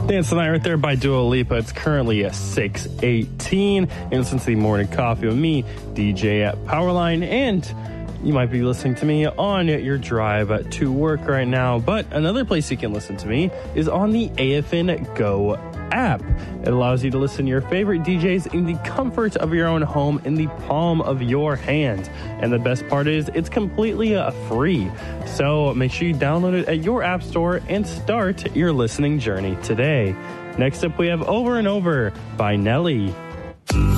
Dance the Night right there by Dua Lipa. It's currently at 6:18. And listen to the Morning Coffee with me, DJ at Powerline. And you might be listening to me on your drive to work right now. But another place you can listen to me is on the AFN Go app. It allows you to listen to your favorite DJs in the comfort of your own home, in the palm of your hand. And the best part is it's completely free. So make sure you download it at your app store and start your listening journey today. Next up, we have Over and Over by Nelly.